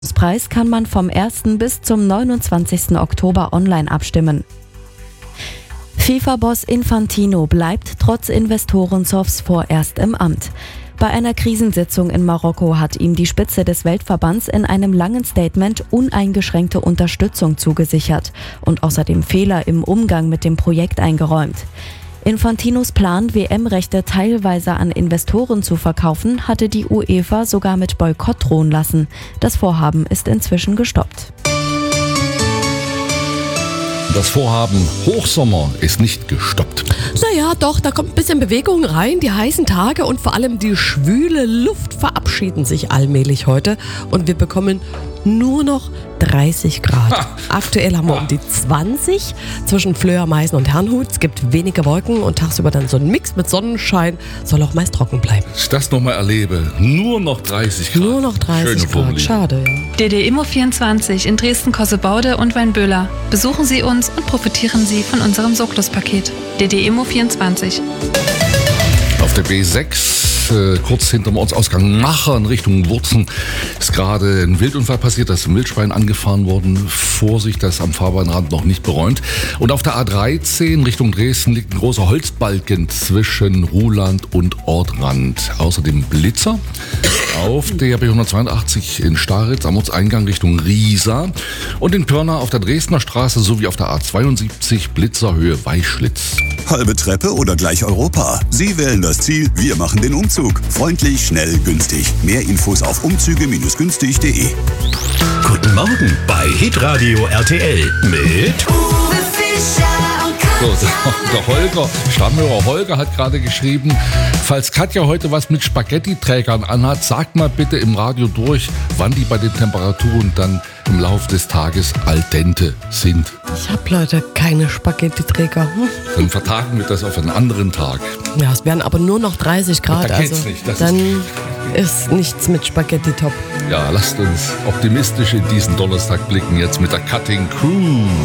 Preis kann man vom 1. bis zum 29. Oktober online abstimmen. FIFA-Boss Infantino bleibt trotz Investorenzoffs vorerst im Amt. Bei einer Krisensitzung in Marokko hat ihm die Spitze des Weltverbands in einem langen Statement uneingeschränkte Unterstützung zugesichert und außerdem Fehler im Umgang mit dem Projekt eingeräumt. Infantinos Plan, WM-Rechte teilweise an Investoren zu verkaufen, hatte die UEFA sogar mit Boykott drohen lassen. Das Vorhaben ist inzwischen gestoppt. Das Vorhaben Hochsommer ist nicht gestoppt. Naja, doch, da kommt ein bisschen Bewegung rein. Die heißen Tage und vor allem die schwüle Luft verabschieden sich allmählich heute. Und wir bekommen nur noch 30 Grad. Aktuell haben wir um die 20 zwischen Flöa, Meißen und Herrnhut. Es gibt wenige Wolken und tagsüber dann so ein Mix mit Sonnenschein. Soll auch meist trocken bleiben. Dass ich das nochmal erlebe. Nur noch 30 Grad. Nur noch 30 Grad. Schade, ja. DD-Immo24 in Dresden-Kossebaude und Weinböhler. Besuchen Sie uns und profitieren Sie von unserem Sorglos-Paket. DD-Immo24. Auf der B6, kurz hinterm Ortsausgang Macher in Richtung Wurzen, ist gerade ein Wildunfall passiert. Da ist ein Wildschwein angefahren worden. Vorsicht, das ist am Fahrbahnrand noch nicht beräumt. Und auf der A13 Richtung Dresden liegt ein großer Holzbalken zwischen Ruhland und Ortrand. Außerdem Blitzer auf der B182 in Staritz am Ortseingang Richtung Riesa und in Pirna auf der Dresdner Straße sowie auf der A72 Blitzerhöhe Weichschlitz. Halbe Treppe oder gleich Europa? Sie wählen das Ziel, wir machen den Umzug. Freundlich, schnell, günstig. Mehr Infos auf umzüge-günstig.de. Guten Morgen bei Hitradio RTL mit Uwe Fischer und So, Katja der Holger, Stammhörer Holger hat gerade geschrieben, falls Katja heute was mit Spaghetti-Trägern anhat, sagt mal bitte im Radio durch, wann die bei den Temperaturen dann im Laufe des Tages al dente sind. Ich habe leider keine Spaghetti-Träger. Dann vertagen wir das auf einen anderen Tag. Ja, es wären aber nur noch 30 Grad. Da geht's nicht. Das dann ist nichts mit Spaghetti top. Ja, lasst uns optimistisch in diesen Donnerstag blicken, jetzt mit der Cutting Crew.